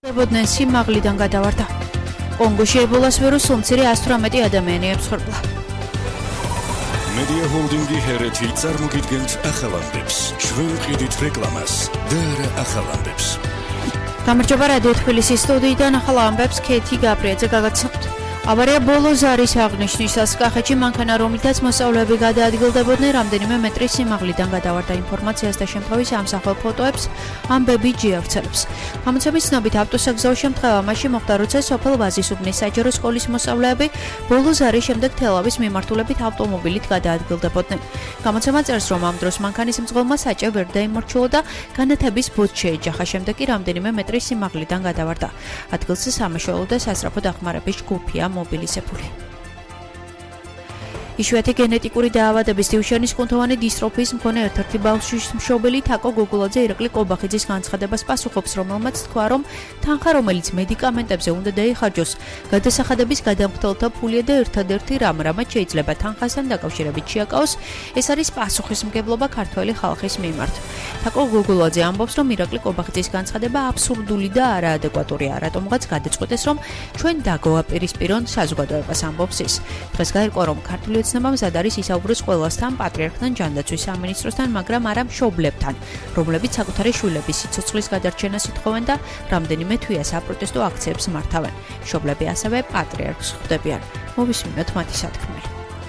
დებოდნენ სიმაღლიდან გადავარდა. კონგოში ებოლას ვირუსს უმცირე 118 ადამიანი ემსხვერპლა. Media Holding-ი ჰერეთი წარმოგიდგენთ ახალამდებს. ჩვენ ვყიდით რეკლამას და არა ახალამდებს. გამარჯობა რადიო თბილისის სტუდიიდან ახალ ამბებს ქეთი გაბრიაძე გაგაცნობთ. ავარია ბოლო ზარის აღნიშვნისას კახეთში მანქანა, რომლითაც მოსწავლეები გადაადგილდებოდნენ, რამდენიმე მეტრის სიმაღლიდან გადავარდა. ინფორმაციას და შემთხვევის ამსახველ ფოტოებს ამბები ჯიავცელებს. გამოცემის ცნობით ავტოსაგზაო შემთხვევა მაშინ მოხდა, როცა სოფელ ვაზისუბნის საჯარო სკოლის მოსწავლეები ბოლო ზარის შემდეგ თელავის მიმართულებით ავტომობილით გადაადგილდებოდნენ. გამოცემა წერს, რომ ამ დროს მანქანის მძღოლმა საჭე ვერ დაიმორჩილა და განათების ბოც შეეჯახა, შემდეგ კი რამდენიმე მეტრის სიმაღლიდან გადავარდა. ადგილზე სამაშველო და სასწრაფო დახმარების ჯგუფია მობილიზებული. იშვიათი გენეტიკური დაავადების დივშენის კუნთოვანი დისტროფიის მქონე ერთ-ერთი ბავშვის მშობელი თაკო გოგულაძე ირაკლი კობახიძის განცხადებას პასუხობს, რომელმაც თქვა, რომ თანხა, რომელიც მედიკამენტებზე უნდა დაიხარჯოს, გადასახადების გადამხდელთა ფულია და ერთადერთი რამ, რამაც შეიძლება თანხასთან დაკავშირებით შეაკავოს, ეს არის პასუხისმგებლობა ქართველი ხალხის მიმართ. თაკო გოგულაძე ამბობს, რომ ირაკლი კობახიძის განცხადება აბსურდული და არაადეკვატურია, რატომღაც გადაწყვეტეს, რომ ჩვენ დაგვაპირისპირონ საზოგადოებას, ამბობს ის. დღეს გაირკვა, რომ ქართული ოცნება მზად არის ისაუბროს ყველასთან, პატრიარქთან, ჯანდაცვის სამინისტროსთან, მაგრამ არა მშობლებთან, რომლებიც საკუთარი შვილების სიცოცხლის გადარჩენას ითხოვენ და რამდენიმე თვეა საპროტესტო აქციებს მართავენ. მშობლები ასევე პატრიარქს ხვდებიან. მოვისმინოთ მათი სათქმელი.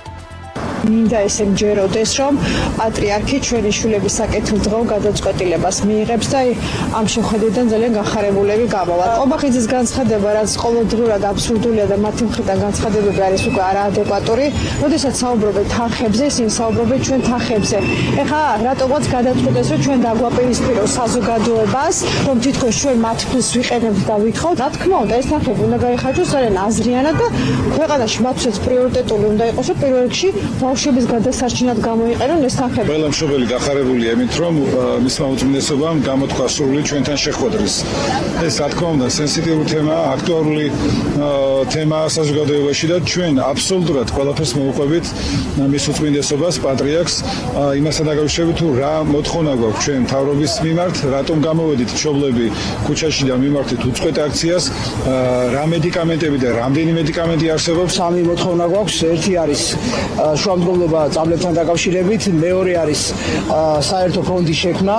მინდა ესე მჯეროდეს, რომ პატრიარქი ჩვენი შვილების საკეთილდღეო გადაწყვეტილებას მიიღებს და ამ შეხვედრიდან ძალიან გახარებულები გამოვარ. კობახიძის განცხადება, რაც ყოველდღურად აბსურდულია და მათი მხრიდან განცხადებები არის უკვე არაადეკვატური, როდესაც საუბრობენ თანხებზე, ისინი საუბრობენ ჩვენ თანხებზე. ეხლა რატომაც გადაწყვეტეს, რომ ჩვენ დაგვაპირისპიროს საზოგადოებას, რომ თითქოს ჩვენ მათ ფულს ვიყენებთ და ვითხოვთ. რა თქმა უნდა, ეს თანხები უნდა გაიხარჯოს ძალიან აზრიანად და ქვეყანაში მათთვის პრიორიტეტული უნდა იყოს, რომ პირველ რიგში ბავშვების გადასარჩენად გამოიყენონ ეს თანხები. ყველა მშობელი გახარებულია იმით, რომ მისმა უწმინდესობამ გამოთქვა სრული ჩვენთან შეხვედრის. ეს რა თქმა უნდა სენსიტიური თემაა, აქტუალური თემაა საზოგადოებაში და ჩვენ აბსოლუტურად ყველაფერს მოვუყვებით მის უწმინდესობას, პატრიარქს, იმასთან დაკავშირებით, თუ რა მოთხოვნა გვაქვს ჩვენ მთავრობის მიმართ, რატომ გამოვედით მშობლები ქუჩაში და მიმართეთ უწყვეტ აქციას, რა მედიკამენტები და რამდენი მედიკამენტი არსებობს. სამი მოთხოვნა გვაქვს, ერთი არის შუამდგომლობა წამლებთან დაკავშირებით, მეორე არის საერთო ფონდის შექმნა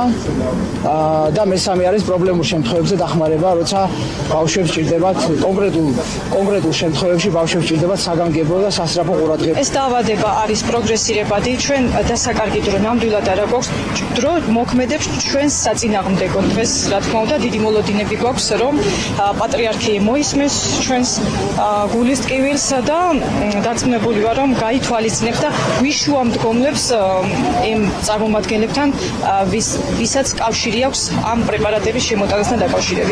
და მესამე არის პრობლემურ შემთხვევებზე დახმარება, როცა ბავშვებს ჭირდებათ კონკრეტულ შემთხვევებში ბავშვებს ჭირდებათ საგანგებო და სასწრაფო ყურადღება. ეს დაავადება არის პროგრესირებადი, ჩვენ დასაკარგი დრო ნამდვილად არ გვაქვს დრო მოქმედებს ჩვენს საწინააღმდეგო. დღეს რა თქმა უნდა დიდი მოლოდინები გვაქვს, რომ პატრიარქი მოისმენს ჩვენს გულის ტკივილს და დარწმუნებული ვარ, რომ გაითვალისწინებს და ვიშუამდგომლებს იმ წარმომადგენლებთან, ვისაც კავშირი აქვს ამ პრეპარატების შემოტანასთან დაკავშირებით.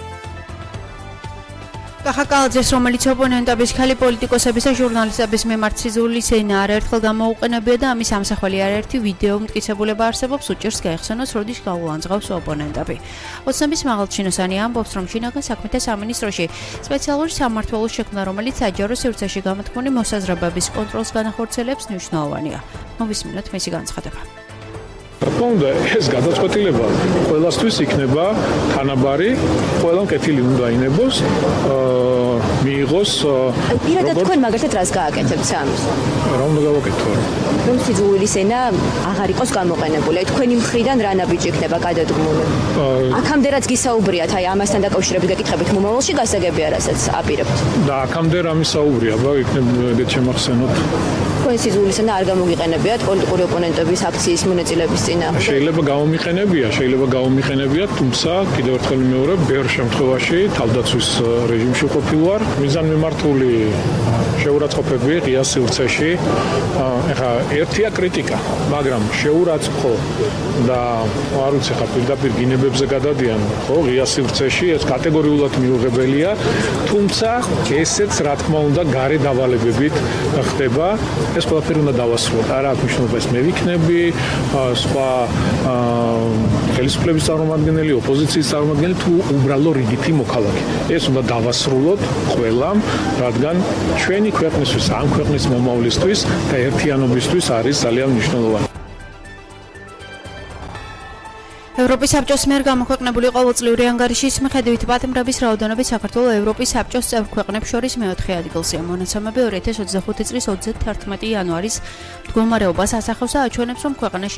კახაკალაძეს, რომელიც ოპონენტების, ქალი პოლიტიკოსების და ჟურნალისტების მიმართ სიძულის ენა არაერთხელ გამოუყენებია და ამის ამსახველი არაერთი ვიდეო მტკიცებულება არსებობს, უჭერს გაიხსენოს, როდის გაულანძღავს ოპონენტები. ოცნების მაღალჩინოსანი ამბობს, რომ შინაგან საქმეთა სამინისტროში სპეციალური სამმართველოს შექმნა, რომელიც საჯარო სივრცეში გამოთქმული მოსაზრებების კონტროლს განახორციელებს, მნიშვნელოვანია. მოვისმინოთ მისი განცხადება. თქმა უნდა, ეს გადაწყვეტილება ყველასთვის იქნება თანაბარი, ყველამ კეთილი უნდა ინებოს, მიიღოს. პირადად თქვენ მაგალითად რას გააკეთებთ სამს? რა უნდა გავაკეთო? რომ სიძულის ენა აღარ იყოს გამოყენებული, თქვენი მხრიდან რა ნაბიჯი იქნება გადადგმული? აქამდე რაც გისაუბრიათ, აი ამასთან დაკავშირებით გეკითხებით, მომავალში გასაგებია რასაც აპირებთ. და აქამდე რამე საუბრია, იქნებ ეგეთ შემახსენოთ. თქვენ სიძულის ენა არ გამოგიყენებიათ პოლიტიკური ოპონენტების აქციის მონაწილეების წინააღმდეგ? შეიძლება გამომიყენებიათ, თუმცა კიდევ ერთხელ მეორე, ბევრ შემთხვევაში თავდაცვის რეჟიმში ყოფილ ვარ, მიზანმიმართული შეურაცხყოფები ღია სივრცეში. ეხლა ერთია კრიტიკა, მაგრამ შეურაცხო და არ ვიცი ხა პირდაპირ გინებებზე გადადიან, ხო, ღია სივრცეში ეს კატეგორიულად მიუღებელია, თუმცა ესეც რა თქმა უნდა გარე დავალებებით ხდება. ეს ყველაფერი უნდა დავასრულოთ. არა აქვს მნიშვნელობა ეს მე ვიქნები, სხვა ხელისუფლების წარმომადგენელი, ოპოზიციის წარმომადგენელი თუ უბრალო რიგითი მოქალაქე. ეს უნდა დავასრულოთ ყველამ, რადგან ჩვენი ქვეყნისთვის, ამ ქვეყნის მომავლისთვის და ერთიანობისთვის არის ძალიან მნიშვნელოვანი. ევროპის საბჭოს მიერ გამოქვეყნებული ყოველწლიური ანგარიშის მიხედვით პატიმრების რაოდენობით საქართველოს ევროპის საბჭოს წევრ ქვეყნებს შორის მეოთხე ადგილზეა. მონაცემები 2025 წლის 31 იანვარის მდგომარეობას ასახავს და აჩვენებს, რომ ქვეყანაში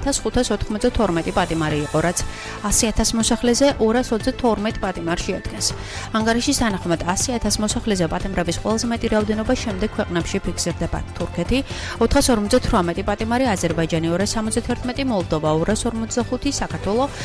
8592 პატიმარი იყო, რაც 100,000 მოსახლეზე 222 პატიმარს შეადგენს. ანგარიშის თანახმად 100,000 მოსახლეზე პატიმრების ყველაზე მეტი რაოდენობა შემდეგ ქვეყნებში ფიქსირდება: თურქეთი 458 პატიმარი, აზერბაიჯანი 271, მოლდოვა 245, საქართველოს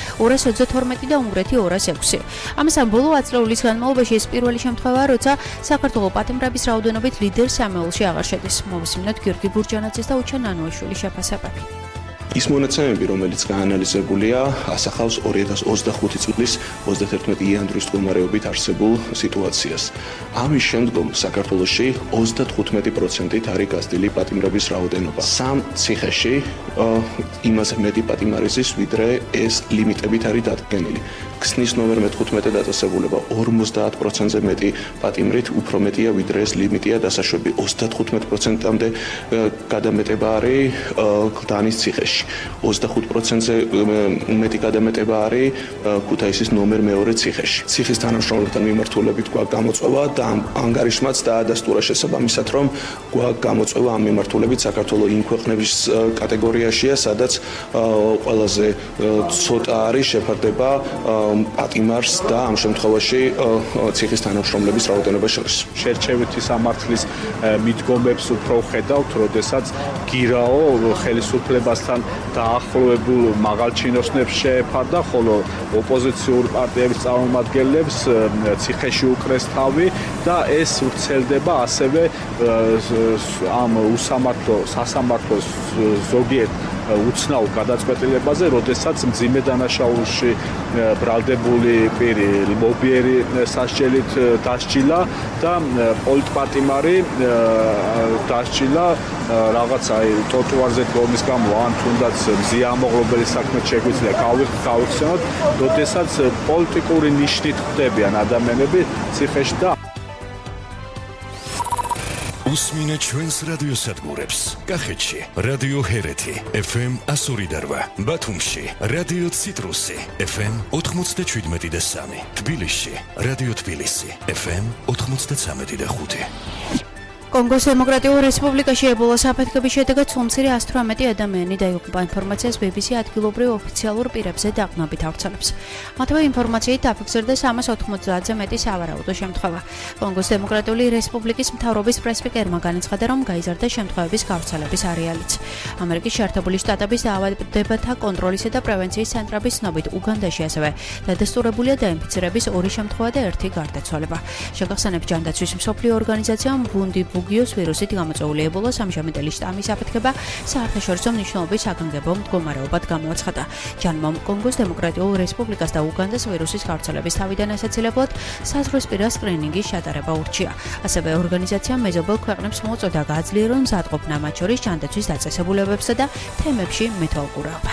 222 და უნგრეთი 206. ამასთან ბოლო ათწლეულის განმავლობაში ეს პირველი შემთხვევაა, როცა საქართველოს პატიმრების რაოდენობით ლიდერ სამეულში აღარ შედის. მოვისმინოთ გიორგი ბურჯანაძის და უჩა ნანუაშვილის შეფასებები. ის მონაცემები, რომელიც გაანალიზებულია, ასახავს 2025 წლის 31 იანვრის მდგომარეობით არსებულ სიტუაციას. ამის შემდგომ საქართველოში 35%-ით არის გაზრდილი პატიმრების რაოდენობა. სამ ციხეში იმაზე მეტი პატიმარი ზის, ვიდრე ეს ლიმიტებით არის დადგენილი. ქსნის ნომერ 15 დაწესებულება 50%-ზე მეტი პატიმრით უფრო მეტია, ვიდრე ეს ლიმიტია დასაშვები. 35%-მდე გადამეტება არის გლდანის ციხეში. 25%-ზე მეტი გადამეტება არის ქუთაისის ნომერ 2 ციხეში. ციხის თანამშრომლებთან მიმართულებით გვაქვს გამოწვევა და ანგარიშმაც დაადასტურა შესაბამისად, რომ გვაქვს გამოწვევა ამ მიმართულებით საქართველოს იმ ქვეყნების კატეგორიაშია, სადაც ყველაზე ცოტა არის შეფარდება პატიმარს და ამ შემთხვევაში ციხის თანამშრომლების რაოდენობა შორის. შერჩევითი სამართლის მიდგომებს უფრო ხედავთ, როდესაც გირაო ხელისუფლებასთან დაახლოებულ მაღალჩინოსნებს შეეფარდა, ხოლო ოპოზიციურ პარტიების წარმომადგენლებს ციხეში უკრეს თავი და ეს ვრცელდება ასევე ამ სასამართლოს ზოგიერთ უცნაურ გადაწყვეტილებაზე, როდესაც მძიმე დანაშაულში ბრალდებული პირი ლობიერი სასჯელით დასჯილა და პოლიტპატიმარი დასჯილა რაღაცა ტროტუარზე დგომის გამო, ან თუნდაც მზიამოღლობელი საქმე შეგვიძლია გავიხსენოთ, როდესაც პოლიტიკური ნიშნით ხდებიან ადამიანები ციხეში და უსმინე ჩვენს რადიოსადგურებს. კახეთში რადიო ჰერეთი FM 102, ბათუმში რადიო ციტრუსი FM 97.3, თბილისში რადიო თბილისი FM 93.5. კონგოს დემოკრატიულ რესპუბლიკაში ებოლას აფეთქების შედეგად სულმცირე 118 ადამიანი დაიღუპა. ინფორმაციას BBC ადგილობრივ ოფიციალურ პირებზე დაყნობით ავრცელებს. მათივე ინფორმაციით დაფიქსირდა 390-ზე მეტი სავარაუდო შემთხვევა. კონგოს დემოკრატიული რესპუბლიკის მთავრობის პრესპიკერმა განაცხადა, რომ გაიზარდა შემთხვევების გავრცელების არეალიც. ამერიკის შეერთებული შტატების დაავადებათა კონტროლისა და პრევენციის ცენტრების ცნობით, უგანდაში ასევე დადასტურებულია დაინფიცირების 2 შემთხვევა და 1 გარდაცვალება. შეგახსენებთ, ჯანდაცვის მსოფლიო ორგანიზაციამ ბუგიოს ვირუსით გამოწვეული ებოლას ამჟამინდელი შტამის აფეთქება საერთაშორისო მნიშვნელობის საგანგებო მდგომარეობად გამოაცხადა. ჯანმომ კონგოს დემოკრატიულ რესპუბლიკას და უგანდას ვირუსის გავრცელების თავიდან ასაცილებლად საზღვრისპირა სკრინინგის ჩატარება ურჩია. ასევე ორგანიზაციამ მეზობელ ქვეყნებს მოუწოდა გააძლიერონ მზადყოფნა, მათ შორის ჯანდაცვის დაწესებულებებსა და თემებში მეთვალყურეობა.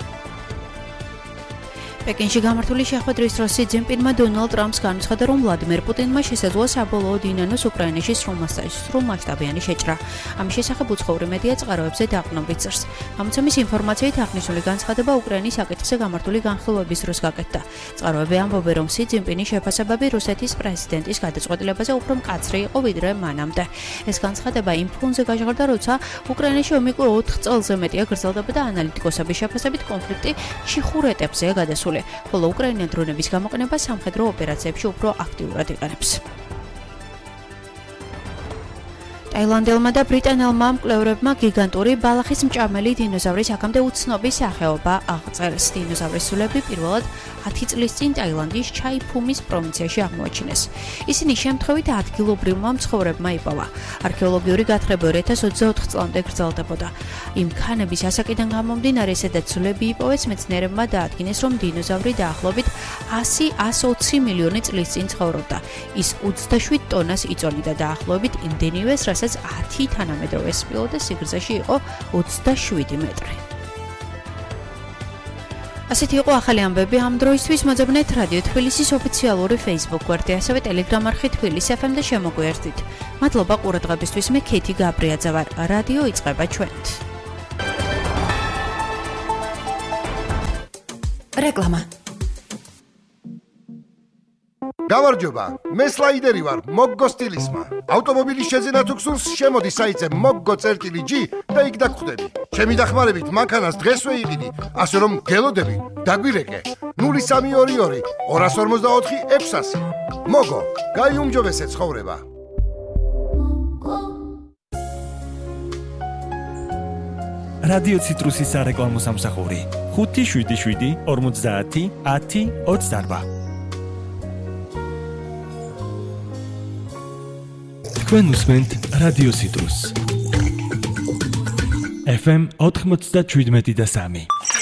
პეკინში გამართული შეხვედრის დროს სი ძინპინმა დონალდ ტრამპს განაცხადა, რომ ვლადიმერ პუტინმა შესაძლოა საბოლოოდ ინანოს უკრაინაში სრულმასშტაბიანი შეჭრა. ამის შესახებ უცხოური მედია წყაროებზე დაყნობით წერს. გამოცემის ინფორმაციით აღნიშნული განცხადება უკრაინის საკითხზე გამართული განხილვების დროს გაკეთდა. წყაროები ამბობენ, რომ სი ძინპინის შეფასებები რუსეთის პრეზიდენტის გადაწყვეტილებაზე უფრო მკაცრი იყო, ვიდრე მანამდე. ეს განცხადება იმ ფონზე გაჟღერდა, როცა უკრაინაში ომი 4 წელზე მეტია გრძელდება და ანალიტიკოსების შეფასებით კონფლიქტი ჩიხურ ეტაპზეა გადასული. ხოლო უკრაინა დრონების გამოყენება სამხედრო ოპერაციებში უფრო აქტიურად იყენებს. ტაილანდელმა და ბრიტანელმა მკვლევრებმა გიგანტური ბალახის მჭამელი დინოზავრის აქამდე უცნობი სახეობა აღწერეს. დინოზავრის სულები პირველად 10 წლის წინ ტაილანდის ჩაიფუმის პროვინციაში აღმოაჩინეს. ისინი შემთხვევით ადგილობრივმა მცხოვრებმა იპოვა. არქეოლოგიური გათხრება 2024 წლამდე გრძელდებოდა. იმ ქანების ასაკიდან გამომდინარე, სადაც სულები იპოვეს, მეცნიერებმა დაადგინეს, რომ დინოზავრი დაახლოებით 100-120 მილიონი წლის წინ ცხოვრობდა. ის 27 ტონას იწონიდა დაახლოებით იმდენივეს, რასაც 10 თანამედროვე სპილო და სიგრძეში იყო 27 მეტრი. ასეთი იყო ახალი ამბები ამ დროისთვის. მოძებნეთ რადიო თბილისის ოფიციალური Facebook გვერდი, ასევე Telegram არხი თბილისი FM და შემოგვიერთდით. მადლობა ყურადღებისთვის. მე ქეთი გაბრიაძე ვარ. რადიო იწყება ჩვენით. რეკლამა. გამარჯობა, მე სლაიდერი ვარ, მოგგო სტილისმა. ავტომობილის შეძენა თუ გსურს, შემოდი საიტზე moggo.g და იქ დაგხვდები. ჩემი დახმარებით მანქანას დღესვე იყიდი, ასე რომ გელოდები, დაგვირეკე. 0322 254 600. მოგო, გაიუმჯობესე ცხოვრება. რადიო ციტრუსის სარეკლამო სამსახური 577 50 10 28. თქვენ უსმენთ რადიო ციტრუს FM 97.3.